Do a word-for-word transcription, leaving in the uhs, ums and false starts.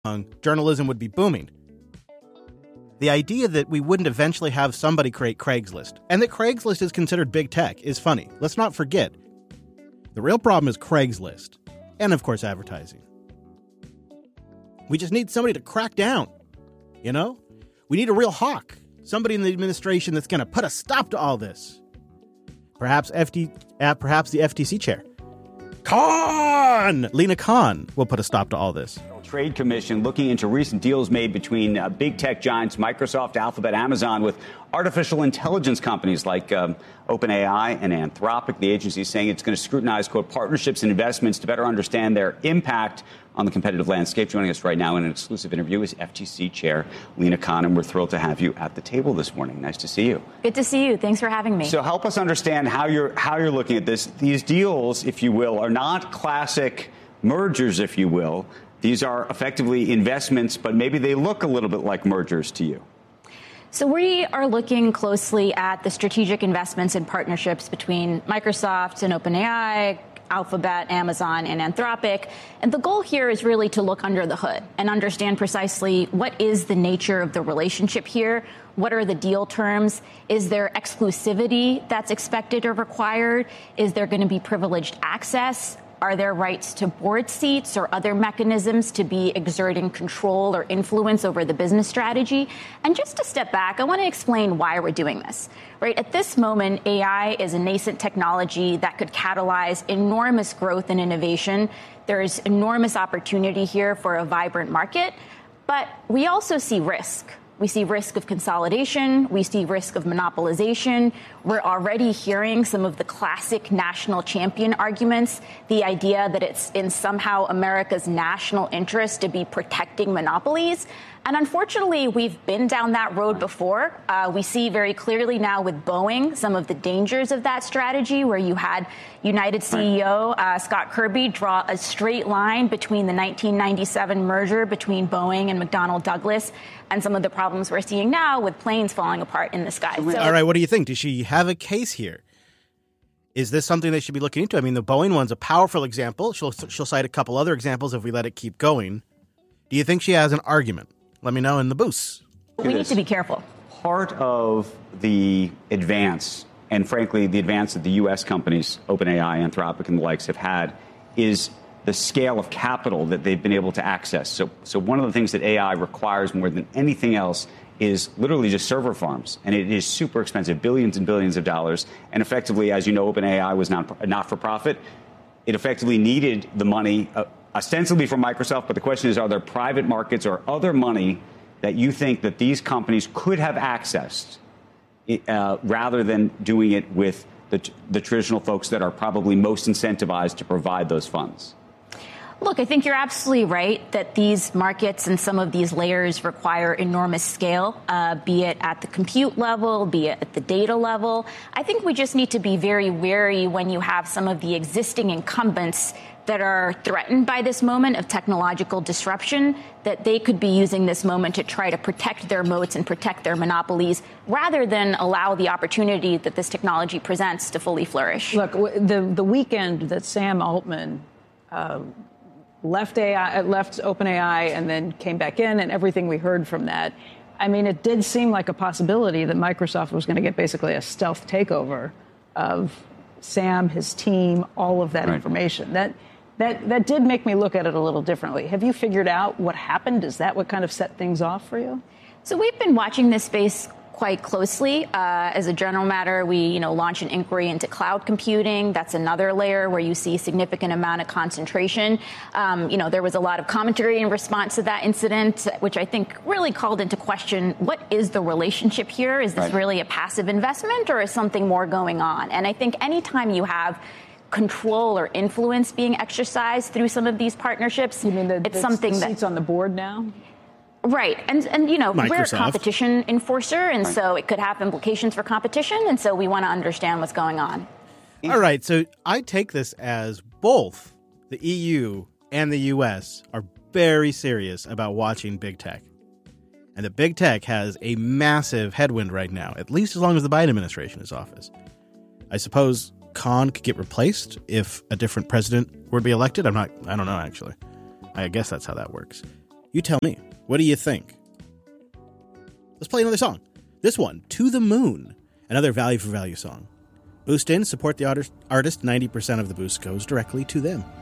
journalism would be booming. The idea that we wouldn't eventually have somebody create Craigslist, and that Craigslist is considered big tech, is funny. Let's not forget, the real problem is Craigslist, and of course advertising. We just need somebody to crack down, you know? We need a real hawk, somebody in the administration that's going to put a stop to all this. Perhaps F T, uh, perhaps the F T C chair. Khan! Lina Khan will put a stop to all this. Trade Commission looking into recent deals made between uh, big tech giants Microsoft, Alphabet, Amazon with artificial intelligence companies like um, OpenAI and Anthropic. The agency is saying it's going to scrutinize, quote, partnerships and investments to better understand their impact on the competitive landscape. Joining us right now in an exclusive interview is F T C Chair Lina Khan, and we're thrilled to have you at the table this morning. Nice to see you. Good to see you. Thanks for having me. So help us understand how you're how you're looking at this. These deals, if you will, are not classic mergers, if you will. These are effectively investments, but maybe they look a little bit like mergers to you. So we are looking closely at the strategic investments and partnerships between Microsoft and OpenAI, Alphabet, Amazon, and Anthropic. And the goal here is really to look under the hood and understand precisely what is the nature of the relationship here. What are the deal terms? Is there exclusivity that's expected or required? Is there going to be privileged access? Are there rights to board seats or other mechanisms to be exerting control or influence over the business strategy? And just to step back, I want to explain why we're doing this. Right at this moment, A I is a nascent technology that could catalyze enormous growth and innovation. There is enormous opportunity here for a vibrant market, but we also see risk. We see risk of consolidation. We see risk of monopolization. We're already hearing some of the classic national champion arguments, the idea that it's in somehow America's national interest to be protecting monopolies. And unfortunately, we've been down that road before. Uh, we see very clearly now with Boeing some of the dangers of that strategy, where you had United C E O uh, Scott Kirby draw a straight line between the nineteen ninety-seven merger between Boeing and McDonnell Douglas and some of the problems we're seeing now with planes falling apart in the sky. So, all right, what do you think? Does she have a case here? Is this something they should be looking into? I mean, the Boeing one's a powerful example. She'll she'll cite a couple other examples if we let it keep going. Do you think she has an argument? Let me know in the booths. We need to be careful. Part of the advance, and frankly, the advance that the U S companies, OpenAI, Anthropic, and the likes have had, is the scale of capital that they've been able to access. So, so one of the things that A I requires more than anything else is literally just server farms. And it is super expensive, billions and billions of dollars. And effectively, as you know, OpenAI was not, not for profit. It effectively needed the money uh, ostensibly from Microsoft, but the question is, are there private markets or other money that you think that these companies could have accessed uh, rather than doing it with the, the traditional folks that are probably most incentivized to provide those funds? Look, I think you're absolutely right that these markets and some of these layers require enormous scale, uh, be it at the compute level, be it at the data level. I think we just need to be very wary when you have some of the existing incumbents that are threatened by this moment of technological disruption, that they could be using this moment to try to protect their moats and protect their monopolies rather than allow the opportunity that this technology presents to fully flourish. Look, the, the weekend that Sam Altman uh, left A I, left OpenAI and then came back in, and everything we heard from that, I mean, it did seem like a possibility that Microsoft was going to get basically a stealth takeover of Sam, his team, all of that right. information. That That that did make me look at it a little differently. Have you figured out what happened? Is that what kind of set things off for you? So we've been watching this space quite closely. Uh, as a general matter, we, you know, launched an inquiry into cloud computing. That's another layer where you see significant amount of concentration. Um, you know, there was a lot of commentary in response to that incident, which I think really called into question, what is the relationship here? Is this right. really a passive investment, or is something more going on? And I think anytime you have control or influence being exercised through some of these partnerships, you mean the, it's the, something the that seats on the board now? Right. And, and you know, Microsoft. we're a competition enforcer, and right. so it could have implications for competition. And so we want to understand what's going on. All right. So I take this as both the E U and the U S are very serious about watching big tech. And that big tech has a massive headwind right now, at least as long as the Biden administration is in office. I suppose Khan could get replaced if a different president were to be elected. I'm not, I don't know, actually. I guess that's how that works. You tell me. What do you think? Let's play another song. This one, To the Moon, another value for value song. Boost in, support the artist. ninety percent of the boost goes directly to them.